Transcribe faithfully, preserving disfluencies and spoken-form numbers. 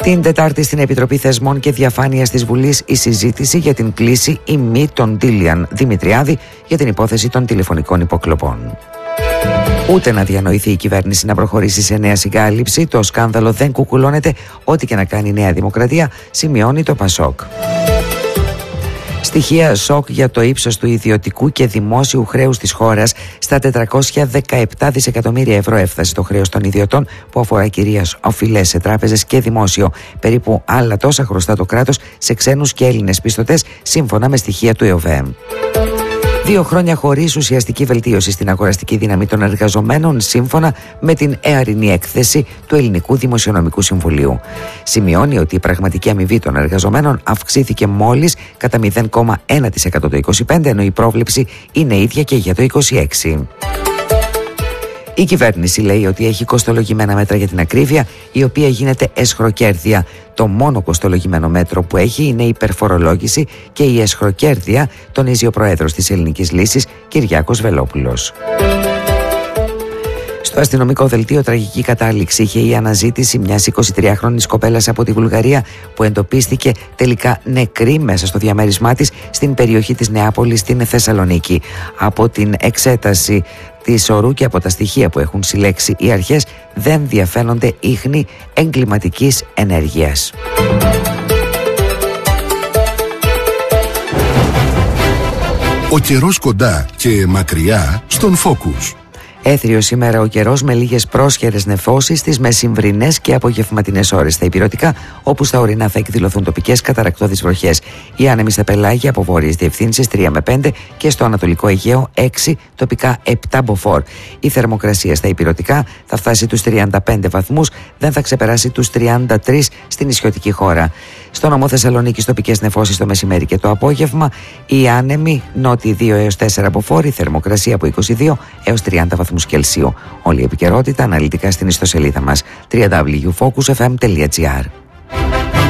Την Τετάρτη στην Επιτροπή Θεσμών και Διαφάνειας της Βουλής η συζήτηση για την κλίση ή μη των Ντίλιαν Δημητριάδη για την υπόθεση των τηλεφωνικών υποκλοπών. Ούτε να διανοηθεί η κυβέρνηση να προχωρήσει σε νέα συγκάλυψη, το σκάνδαλο δεν κουκουλώνεται, ό,τι και να κάνει η Νέα Δημοκρατία, σημειώνει το Πασόκ. Στοιχεία σοκ για το ύψος του ιδιωτικού και δημόσιου χρέους της χώρας. Στα τετρακόσια δεκαεπτά δισεκατομμύρια ευρώ έφτασε το χρέος των ιδιωτών, που αφορά κυρίως οφειλές σε τράπεζες και δημόσιο. Περίπου άλλα τόσα χρωστά το κράτος σε ξένους και Έλληνες πιστωτές, σύμφωνα με στοιχεία του ΕΟΒΕΜ. Δύο χρόνια χωρίς ουσιαστική βελτίωση στην αγοραστική δύναμη των εργαζομένων, σύμφωνα με την εαρινή έκθεση του Ελληνικού Δημοσιονομικού Συμβουλίου. Σημειώνει ότι η πραγματική αμοιβή των εργαζομένων αυξήθηκε μόλις κατά μηδέν κόμμα ένα τοις εκατό το είκοσι πέντε, ενώ η πρόβλεψη είναι ίδια και για το είκοσι έξι. Η κυβέρνηση λέει ότι έχει κοστολογημένα μέτρα για την ακρίβεια, η οποία γίνεται εσχροκέρδεια. Το μόνο κοστολογημένο μέτρο που έχει είναι η υπερφορολόγηση και η εσχροκέρδεια, τονίζει ο Πρόεδρος της Ελληνικής Λύσης, Κυριάκος Βελόπουλος. Στο αστυνομικό δελτίο τραγική κατάληξη είχε η αναζήτηση μιας εικοσιτριάχρονης κοπέλας από τη Βουλγαρία, που εντοπίστηκε τελικά νεκρή μέσα στο διαμέρισμά της στην περιοχή της Νεάπολης στην Θεσσαλονίκη. Από την εξέταση της ορού και από τα στοιχεία που έχουν συλλέξει οι αρχές, δεν διαφαίνονται ίχνη εγκληματικής ενέργειας. Ο καιρός κοντά και μακριά στον Focus. Έθριο σήμερα ο καιρός, με λίγες πρόσχερες νεφώσεις στις μεσημβρινές και απογευματινές ώρες στα ηπειρωτικά, όπου στα ορεινά θα εκδηλωθούν τοπικές καταρρακτώδεις βροχές. Οι άνεμοι στα πελάγια από βόρειες διευθύνσεις τρία με πέντε και στο Ανατολικό Αιγαίο έξι, τοπικά επτά μποφόρ. Η θερμοκρασία στα ηπειρωτικά θα φτάσει τους τριάντα πέντε βαθμούς, δεν θα ξεπεράσει τους τριάντα τρεις στην νησιωτική χώρα. Στο νομό Θεσσαλονίκης τοπικές νεφώσεις το μεσημέρι και το απόγευμα. Οι άνεμοι νότιοι δύο έως τέσσερα μποφόρ, θερμοκρασία από είκοσι δύο έως τριάντα βαθμούς Κελσίου. Όλη η επικαιρότητα αναλυτικά στην ιστοσελίδα μας double-u double-u double-u τελεία focus f m τελεία g r.